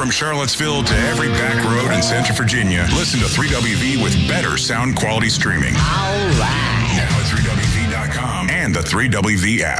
From Charlottesville to every back road in Central Virginia, listen to 3WV with better sound quality streaming. All right. Now at 3WV.com and the 3WV app.